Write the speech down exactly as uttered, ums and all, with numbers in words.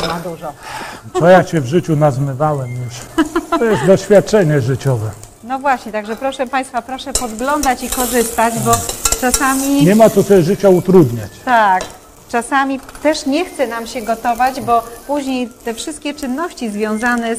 nie ma dużo. Co ja cię w życiu nazmywałem już. To jest doświadczenie życiowe. No właśnie, także proszę Państwa, proszę podglądać i korzystać, bo czasami... Nie ma co sobie życia utrudniać. Tak, czasami też nie chce nam się gotować, bo później te wszystkie czynności związane z